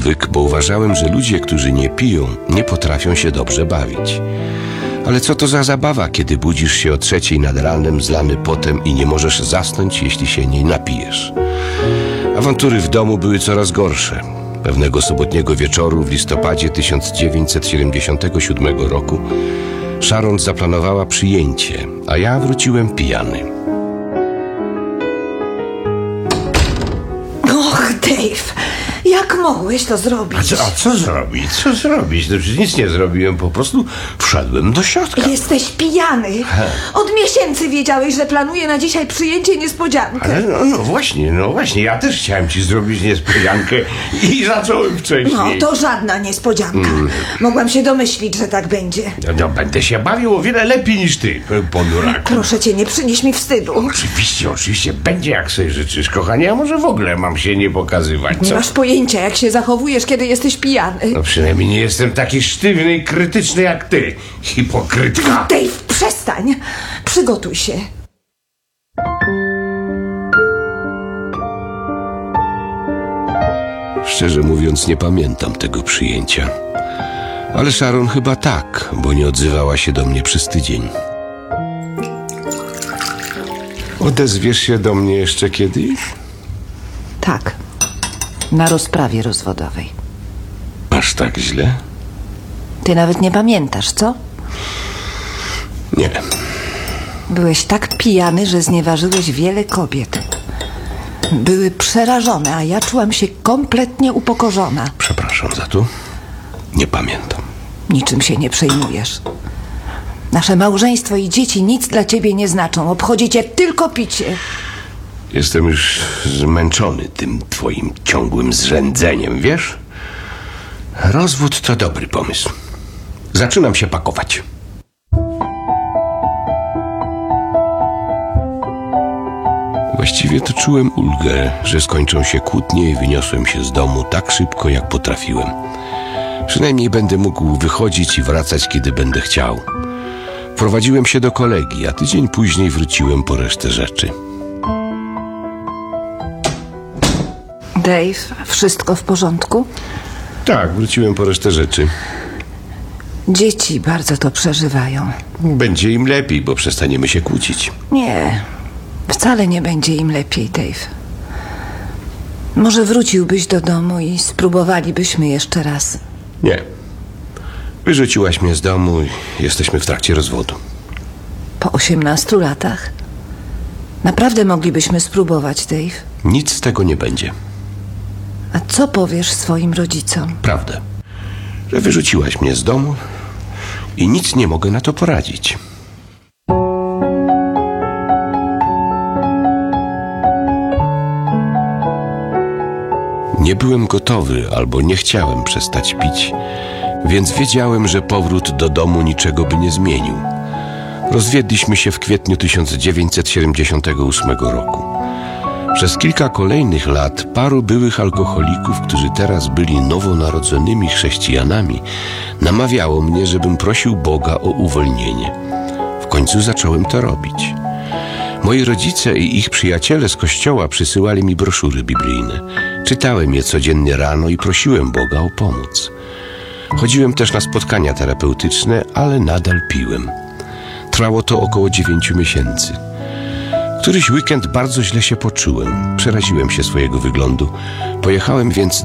odwyk, bo uważałem, że ludzie, którzy nie piją, nie potrafią się dobrze bawić. Ale co to za zabawa, kiedy budzisz się o 3:00 nad ranem zlany potem i nie możesz zasnąć, jeśli się nie napijesz. Awantury w domu były coraz gorsze. Pewnego sobotniego wieczoru w listopadzie 1977 roku Sharon zaplanowała przyjęcie, a ja wróciłem pijany. Och, Dave, jak mogłeś to zrobić? A co zrobić? Co zrobić? No przecież nic nie zrobiłem, po prostu wszedłem do środka. Jesteś pijany. Od miesięcy wiedziałeś, że planuję na dzisiaj przyjęcie niespodziankę. Ale no właśnie, ja też chciałem ci zrobić niespodziankę i zacząłem wcześniej. No, to żadna niespodzianka. Mogłam się domyślić, że tak będzie. No, będę się bawił o wiele lepiej niż ty, ponuraku. Proszę cię, nie przynieś mi wstydu. Oczywiście, będzie jak sobie życzysz, kochanie, a może w ogóle mam się nie pokazywać, Nie co? masz pojęcia, jak się zachowujesz, kiedy jesteś pijany. No przynajmniej nie jestem taki sztywny i krytyczny jak ty, hipokrytka. Dave, przestań. Przygotuj się. Szczerze mówiąc, nie pamiętam tego przyjęcia. Ale Sharon chyba tak, bo nie odzywała się do mnie przez tydzień. Odezwiesz się do mnie jeszcze kiedyś? Tak. Na rozprawie rozwodowej. Aż tak źle? Ty nawet nie pamiętasz, co? Nie. Byłeś tak pijany, że znieważyłeś wiele kobiet. Były przerażone, a ja czułam się kompletnie upokorzona. Przepraszam za to. Nie pamiętam. Niczym się nie przejmujesz. Nasze małżeństwo i dzieci nic dla ciebie nie znaczą. Obchodzi cię tylko picie. Jestem już zmęczony tym twoim ciągłym zrzędzeniem, wiesz? Rozwód to dobry pomysł. Zaczynam się pakować. Właściwie to czułem ulgę, że skończą się kłótnie i wyniosłem się z domu tak szybko, jak potrafiłem. Przynajmniej będę mógł wychodzić i wracać, kiedy będę chciał. Wprowadziłem się do kolegi, a tydzień później wróciłem po resztę rzeczy. Dave, wszystko w porządku? Tak, wróciłem po resztę rzeczy. Dzieci bardzo to przeżywają. Będzie im lepiej, bo przestaniemy się kłócić. Nie, wcale nie będzie im lepiej, Dave. Może wróciłbyś do domu i spróbowalibyśmy jeszcze raz. Nie. Wyrzuciłaś mnie z domu i jesteśmy w trakcie rozwodu. Po 18 latach? Naprawdę moglibyśmy spróbować, Dave. Nic z tego nie będzie. A co powiesz swoim rodzicom? Prawdę. Że wyrzuciłaś mnie z domu i nic nie mogę na to poradzić. Nie byłem gotowy albo nie chciałem przestać pić, więc wiedziałem, że powrót do domu niczego by nie zmienił. Rozwiedliśmy się w kwietniu 1978 roku. Przez kilka kolejnych lat paru byłych alkoholików, którzy teraz byli nowonarodzonymi chrześcijanami, namawiało mnie, żebym prosił Boga o uwolnienie. W końcu zacząłem to robić. Moi rodzice i ich przyjaciele z kościoła przysyłali mi broszury biblijne. Czytałem je codziennie rano i prosiłem Boga o pomoc. Chodziłem też na spotkania terapeutyczne, ale nadal piłem. Trwało to około 9 miesięcy. Któryś weekend bardzo źle się poczułem. Przeraziłem się swojego wyglądu. Pojechałem więc